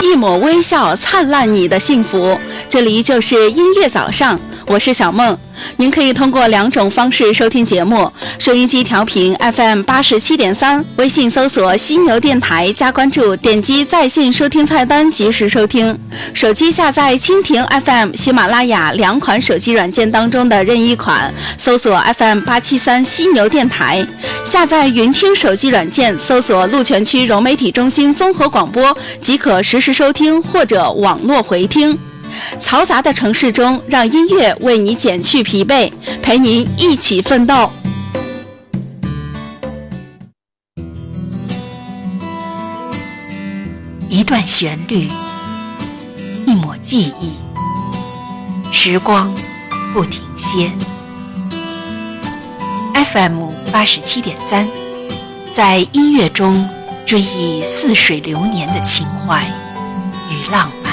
一抹微笑灿烂你的幸福。这里就是音乐早上，我是小梦。您可以通过2种方式收听节目：收音机调频 FM87.3，微信搜索犀牛电台加关注，点击在线收听菜单及时收听。手机下载蜻蜓 FM、喜马拉雅2款手机软件当中的任意款，搜索 FM873犀牛电台。下载云听手机软件，搜索鹿泉区融媒体中心综合广播，即可实时收听或者网络回听。嘈杂的城市中，让音乐为你减去疲惫，陪您一起奋斗。 一段旋律，一抹记忆，时光不停歇。FM87.3，在音乐中追忆似水流年的情怀与浪漫。